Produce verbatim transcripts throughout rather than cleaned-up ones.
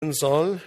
soll.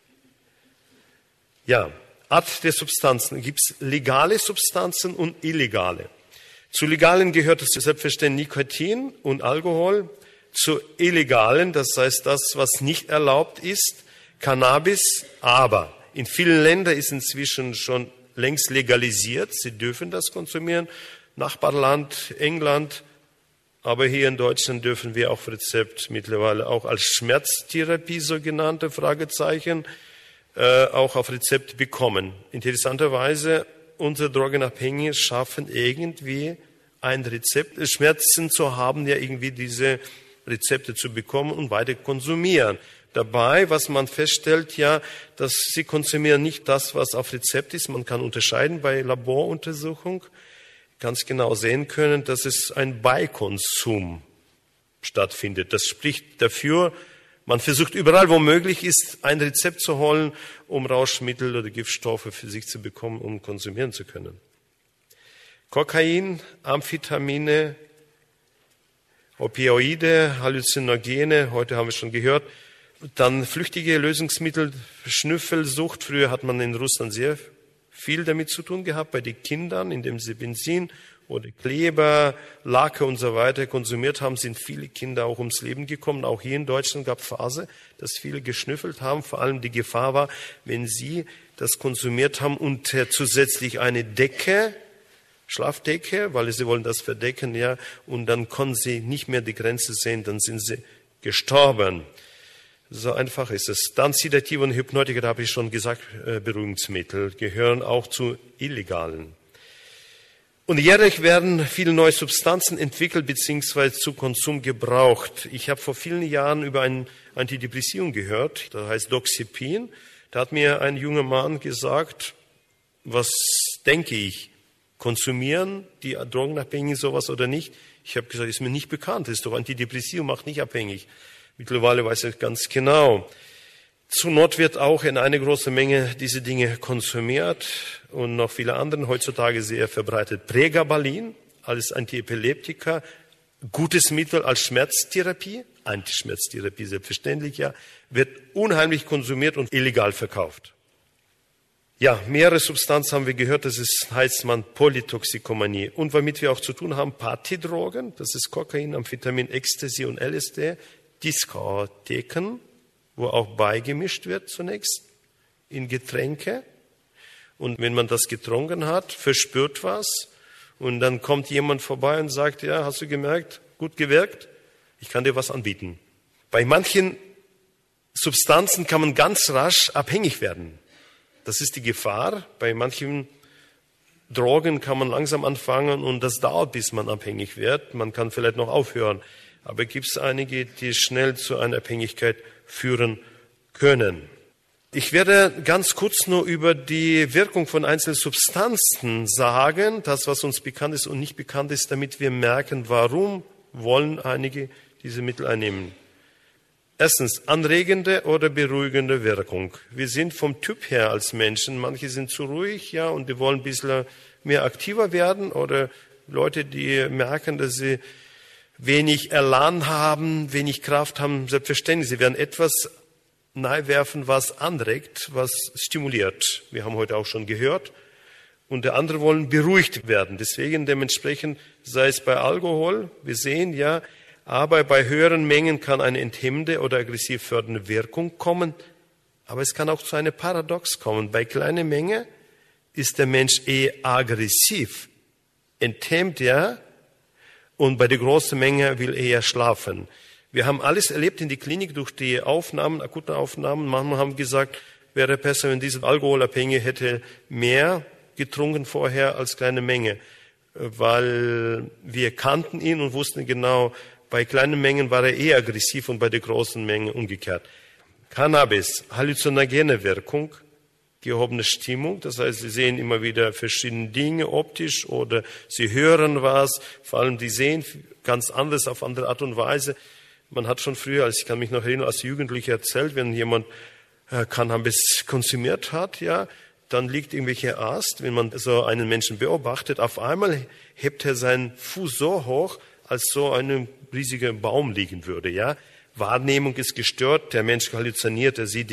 Ja, Art der Substanzen. Gibt es legale Substanzen und illegale. Zu legalen gehört es selbstverständlich Nikotin und Alkohol. Zu illegalen, das heißt das, was nicht erlaubt ist, Cannabis. Aber in vielen Ländern ist inzwischen schon längst legalisiert. Sie dürfen das konsumieren. Nachbarland, England. Aber hier in Deutschland dürfen wir auf Rezept mittlerweile auch als Schmerztherapie, sogenannte Fragezeichen, äh, auch auf Rezept bekommen. Interessanterweise, unsere Drogenabhängigen schaffen irgendwie ein Rezept, Schmerzen zu haben, ja irgendwie diese Rezepte zu bekommen und weiter konsumieren. Dabei, was man feststellt, ja, dass sie konsumieren nicht das, was auf Rezept ist. Man kann unterscheiden bei Laboruntersuchung, ganz genau sehen können, dass es ein Beikonsum stattfindet. Das spricht dafür, man versucht überall, wo möglich ist, ein Rezept zu holen, um Rauschmittel oder Giftstoffe für sich zu bekommen, um konsumieren zu können. Kokain, Amphetamine, Opioide, Halluzinogene, heute haben wir schon gehört. Dann flüchtige Lösungsmittel, Schnüffelsucht. Früher hat man in Russland sehr viel damit zu tun gehabt, bei den Kindern, indem sie Benzin oder Kleber, Lacke und so weiter konsumiert haben, sind viele Kinder auch ums Leben gekommen. Auch hier in Deutschland gab es Phase, dass viele geschnüffelt haben. Vor allem die Gefahr war, wenn sie das konsumiert haben und zusätzlich eine Decke, Schlafdecke, weil sie wollen das verdecken, ja, und dann konnten sie nicht mehr die Grenze sehen, dann sind sie gestorben. So einfach ist es. Dann Sedative und Hypnotika, da habe ich schon gesagt, Beruhigungsmittel gehören auch zu illegalen. Und jährlich werden viele neue Substanzen entwickelt bzw. zu Konsum gebraucht. Ich habe vor vielen Jahren über ein Antidepressivum gehört, das heißt Doxepin. Da hat mir ein junger Mann gesagt, was denke ich, konsumieren die Drogenabhängigen sowas oder nicht? Ich habe gesagt, ist mir nicht bekannt, das ist doch Antidepressivum, macht nicht abhängig. Mittlerweile weiß ich ganz genau. Zur Not wird auch in eine große Menge diese Dinge konsumiert und noch viele andere, heutzutage sehr verbreitet. Pregabalin als Antiepileptika, gutes Mittel als Schmerztherapie, Antischmerztherapie selbstverständlich, ja, wird unheimlich konsumiert und illegal verkauft. Ja, mehrere Substanzen haben wir gehört, das ist, heißt man Polytoxikomanie. Und womit wir auch zu tun haben, Partydrogen, das ist Kokain, Amphetamin, Ecstasy und L S D, Diskotheken, wo auch beigemischt wird zunächst in Getränke. Und wenn man das getrunken hat, verspürt was und dann kommt jemand vorbei und sagt, ja, hast du gemerkt, gut gewirkt, ich kann dir was anbieten. Bei manchen Substanzen kann man ganz rasch abhängig werden. Das ist die Gefahr. Bei manchen Drogen kann man langsam anfangen und das dauert, bis man abhängig wird. Man kann vielleicht noch aufhören. Aber gibt es einige, die schnell zu einer Abhängigkeit führen können. Ich werde ganz kurz nur über die Wirkung von einzelnen Substanzen sagen, das, was uns bekannt ist und nicht bekannt ist, damit wir merken, warum wollen einige diese Mittel einnehmen. Erstens, anregende oder beruhigende Wirkung. Wir sind vom Typ her als Menschen, manche sind zu ruhig, ja, und die wollen ein bisschen mehr aktiver werden, oder Leute, die merken, dass sie wenig Elan haben, wenig Kraft haben, selbstverständlich. Sie werden etwas nahwerfen, was anregt, was stimuliert. Wir haben heute auch schon gehört. Und der andere wollen beruhigt werden. Deswegen dementsprechend, sei es bei Alkohol, wir sehen ja, aber bei höheren Mengen kann eine enthemmende oder aggressiv fördernde Wirkung kommen. Aber es kann auch zu einem Paradox kommen. Bei kleiner Menge ist der Mensch eher aggressiv, enthemmt ja, und bei der großen Menge will er eher schlafen. Wir haben alles erlebt in der Klinik durch die Aufnahmen, akuten Aufnahmen. Manchmal haben gesagt, wäre besser, wenn dieser Alkoholabhängige hätte mehr getrunken vorher als kleine Menge. Weil wir kannten ihn und wussten genau, bei kleinen Mengen war er eher aggressiv und bei der großen Menge umgekehrt. Cannabis, halluzinogene Wirkung, gehobene Stimmung. Das heißt, Sie sehen immer wieder verschiedene Dinge optisch oder Sie hören was. Vor allem, die sehen ganz anders auf andere Art und Weise. Man hat schon früher, als ich kann mich noch erinnern, als Jugendlicher erzählt, wenn jemand äh, Cannabis konsumiert hat, ja, dann liegt irgendwelcher Arzt, wenn man so einen Menschen beobachtet, auf einmal hebt er seinen Fuß so hoch, als so ein riesiger Baum liegen würde, ja, Wahrnehmung ist gestört, der Mensch halluziniert, er sieht